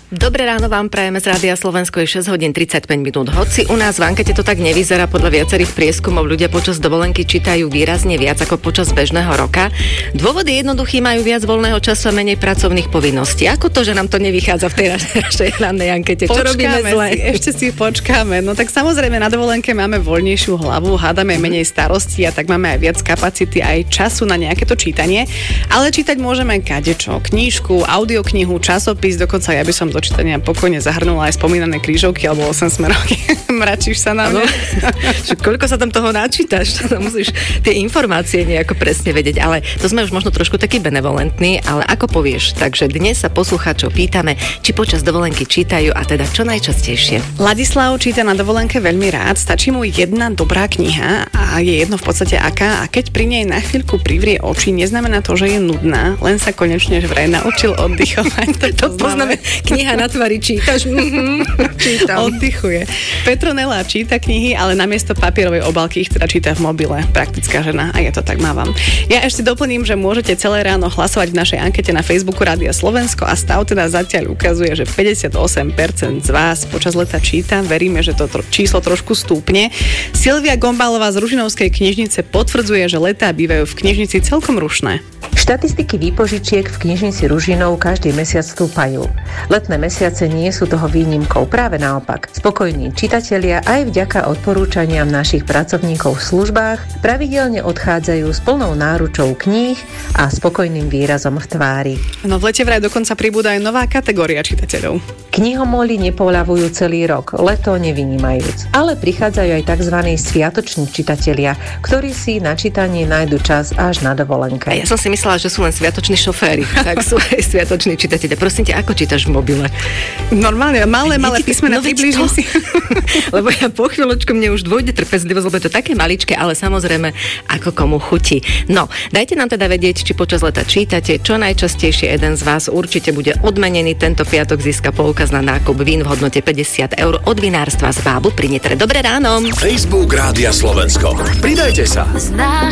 Dobré ráno vám prajeme z Rádia Slovensko, je 6 hodín 35 minút. Hoci u nás v ankete to tak nevyzerá, podľa viacerých prieskumov ľudia počas dovolenky čítajú výrazne viac ako počas bežného roka. Dôvod je jednoduchý, majú viac voľného času a menej pracovných povinností. Ako to, že nám to nevychádza v tej našej rannej ankete? Čo robíme zle? Ešte si počkáme. No tak samozrejme na dovolenke máme voľnejšiu hlavu, hádame menej starostí a tak máme aj viac kapacity aj času na nejaké to čítanie. Ale čítať môžeme kadečo, knížku, audioknihu, časopis, dokonca ja by som do čítania pokojne zahrnula aj spomínané krížovky alebo 8 smerovky. Mračíš sa na mňa? Koľko sa tam toho načítaš? Musíš tie informácie nejako presne vedieť, ale to sme už možno trošku taký benevolentní, ale ako povieš? Takže dnes sa poslucháčov pýtame, či počas dovolenky čítajú a teda čo najčastejšie. Ladislav číta na dovolenke veľmi rád, stačí mu jedna dobrá kniha a je jedno v podstate aká, a keď pri nej na chvíľku privrie oči, neznamená to, že je nudná, len sa konečne vraj naučil oddychovať. To poznáme. Kniha na tvári čítaš? Čítam. Oddychuje. Petronela číta knihy, ale namiesto papierovej obálky ich teda číta v mobile. Praktická žena a ja to tak mávam. Ja ešte doplním, že môžete celé ráno hlasovať v našej ankete na Facebooku Rádia Slovensko a stav teda zatiaľ ukazuje, že 58% z vás počas leta číta. Veríme, že to číslo trošku stúpne. Silvia Gombálová z Ružinovskej knižnice potvrdzuje, že letá bývajú v knižnici celkom rušné. Štatistiky výpožičiek v knižnici Ružinov každý mesiac stúpajú. Letné mesiace nie sú toho výnimkou, práve naopak. Spokojní čitatelia aj vďaka odporúčaniam našich pracovníkov v službách pravidelne odchádzajú s plnou náručou kníh a spokojným výrazom v tvári. No v lete vraj dokonca pribúda aj nová kategória čitateľov. Knihomoli nepoľavujú celý rok, leto nevynímajúc. Ale prichádzajú aj tzv. Sviatoční čitatelia, ktorí si na čítanie nájdu čas až na dovolenke. Ja som si myslela, že sú len sviatoční šoféry, tak sú aj sviatoční čitatelia. Prosím ťa, ako čítaš v mobile? Normálne, malé písmená, priblížim si. Lebo ja po chvíľočku mne už dôjde trpezlivosť, lebo je to také maličké, ale samozrejme ako komu chutí. No, dajte nám teda vedieť, či počas leta čítate, čo najčastejšie. Jeden z vás určite bude odmenený. Tento piatok získa poukaz na nákup vín v hodnote 50 eur od vinárstva z Bábu pri Nitre. Dobré ráno. Facebook Rádia Slovensko. Pridajte sa.